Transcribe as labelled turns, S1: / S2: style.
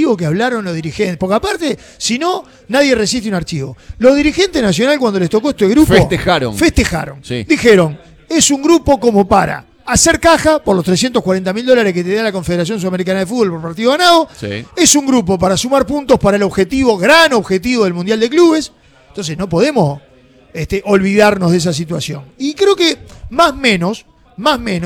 S1: archivo que hablaron los dirigentes. Porque aparte, si no, nadie resiste un archivo. Los dirigentes nacionales, cuando les tocó este grupo, festejaron.
S2: Sí.
S1: Dijeron, es un grupo como para hacer caja por los $340.000 que te da la Confederación Sudamericana de Fútbol por partido ganado.
S2: Sí.
S1: Es un grupo para sumar puntos para el objetivo, gran objetivo del Mundial de Clubes. Entonces no podemos olvidarnos de esa situación. Y creo que más menos